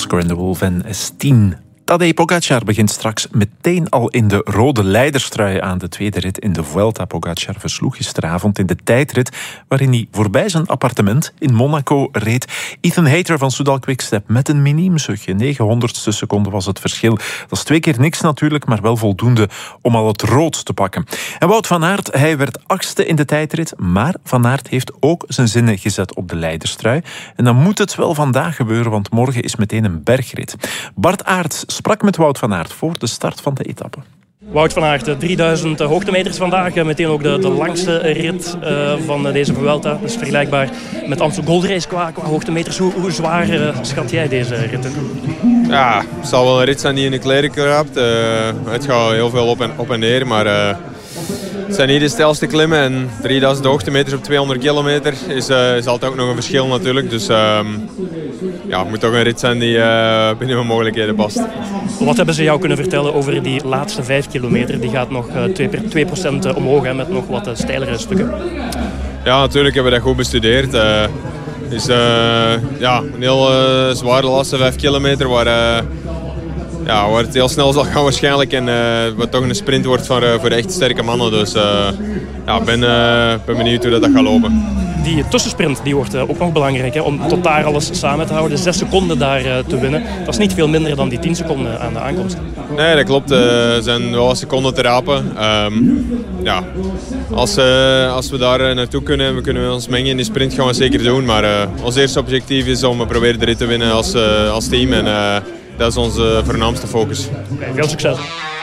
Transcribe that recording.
Oscar and the Wolf en S10. Tadej Pogacar begint straks meteen al in de rode leiderstrui aan de tweede rit in de Vuelta. Pogacar versloeg gisteravond in de tijdrit waarin hij voorbij zijn appartement in Monaco reed Ethan Hayter van Soudal Quickstep met een miniem sugje. 900ste seconde was het verschil. Dat is 2 keer niks natuurlijk, maar wel voldoende om al het rood te pakken. En Wout van Aert, hij werd 8e in de tijdrit, maar Van Aert heeft ook zijn zinnen gezet op de leiderstrui. En dan moet het wel vandaag gebeuren, want morgen is meteen een bergrit. Bart Aerts sprak met Wout van Aert voor de start van de etappe. Wout van Aert, 3000 hoogtemeters vandaag. Meteen ook de langste rit van deze Vuelta. Dus vergelijkbaar met Amstel Gold Race qua hoogtemeters. Hoe zwaar schat jij deze rit in? Ja, het zal wel een rit zijn die in de kleren kraapt. Het gaat heel veel op en neer, maar het zijn niet de stijlste klimmen. En 3000 hoogtemeters op 200 kilometer is altijd ook nog een verschil natuurlijk. Dus het moet toch een rit zijn die binnen mijn mogelijkheden past. Wat hebben ze jou kunnen vertellen over die laatste 5 kilometer? Die gaat nog 2% omhoog, hè, met nog wat steilere stukken. Ja, natuurlijk hebben we dat goed bestudeerd. Het is een heel zware laatste 5 kilometer waar het heel snel zal gaan waarschijnlijk. En wat toch een sprint wordt voor de echt sterke mannen. Dus ik ben benieuwd hoe dat gaat lopen. Die tussensprint die wordt ook nog belangrijk, hè, om tot daar alles samen te houden. 6 seconden daar te winnen. Dat is niet veel minder dan die 10 seconden aan de aankomst. Nee, dat klopt. Er zijn wel seconden te rapen. Als we daar naartoe kunnen, we kunnen ons mengen in die sprint, gaan we het zeker doen. Maar ons eerste objectief is om proberen de rit te winnen als team. En dat is onze voornaamste focus. Okay, veel succes.